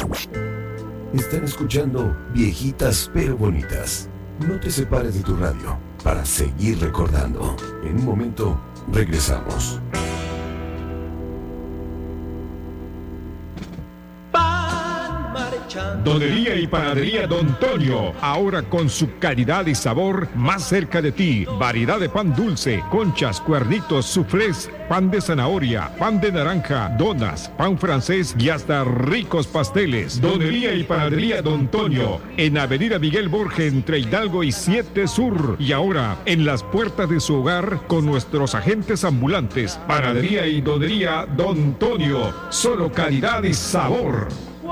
Están escuchando Viejitas pero Bonitas. No te separes de tu radio para seguir recordando. En un momento regresamos. Donería y Panadería Don Tonio, ahora con su calidad y sabor más cerca de ti. Variedad de pan dulce, conchas, cuernitos, suflés, pan de zanahoria, pan de naranja, donas, pan francés y hasta ricos pasteles. Donería y Panadería Don Tonio, en Avenida Miguel Borges entre Hidalgo y 7 Sur. Y ahora en las puertas de su hogar con nuestros agentes ambulantes. Panadería y Donería Don Tonio, solo calidad y sabor.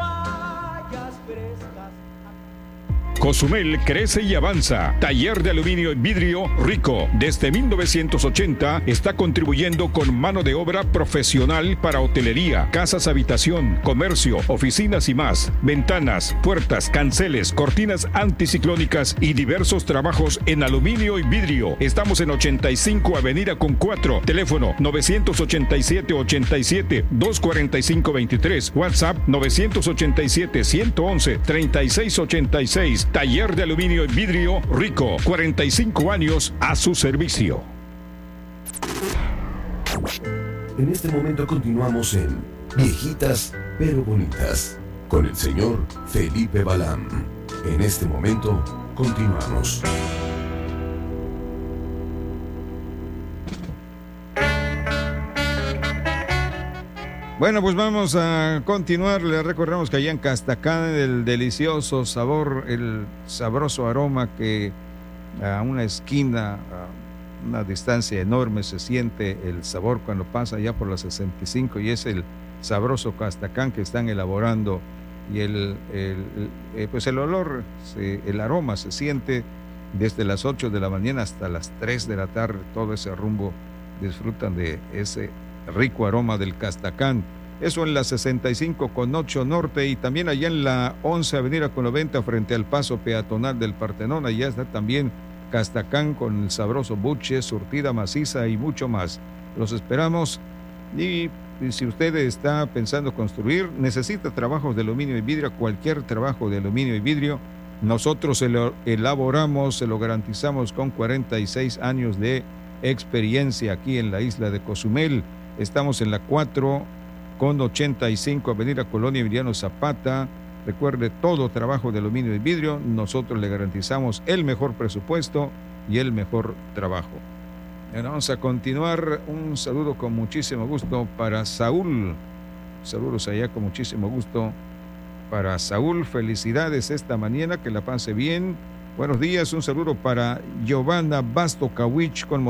Cozumel crece y avanza. Taller de aluminio y vidrio Rico. Desde 1980 está contribuyendo con mano de obra profesional para hotelería, casas habitación, comercio, oficinas y más. Ventanas, puertas, canceles, cortinas anticiclónicas y diversos trabajos en aluminio y vidrio. Estamos en 85 Avenida con 4. Teléfono 987-87-245-23. WhatsApp 987-111-3686. Taller de aluminio y vidrio Rico, 45 años a su servicio. En este momento continuamos en Viejitas pero Bonitas con el señor Felipe Balán. En este momento continuamos. Bueno, pues vamos a continuar. Le recordamos que allá en Castacán el delicioso sabor, el sabroso aroma que a una esquina, a una distancia enorme se siente el sabor cuando pasa ya por la 65 y es el sabroso Castacán que están elaborando y pues el olor, el aroma se siente desde las 8 de la mañana hasta las 3 de la tarde. Todo ese rumbo disfrutan de ese rico aroma del Castacán. Eso en la 65 con 8 Norte y también allá en la 11 Avenida con 90 frente al paso peatonal del Partenón. Allá está también Castacán con el sabroso buche, surtida maciza y mucho más. Los esperamos y si usted está pensando construir, necesita trabajos de aluminio y vidrio, cualquier trabajo de aluminio y vidrio, nosotros se lo elaboramos, se lo garantizamos con 46 años de experiencia aquí en la isla de Cozumel. Estamos en la 4 con 85 Avenida Colonia Emiliano Zapata. Recuerde, todo trabajo de aluminio y vidrio, nosotros le garantizamos el mejor presupuesto y el mejor trabajo. Bueno, vamos a continuar. Un saludo con muchísimo gusto para Saúl. Saludos allá con muchísimo gusto para Saúl. Felicidades esta mañana, que la pase bien. Buenos días, un saludo para Giovanna Basto Kawich con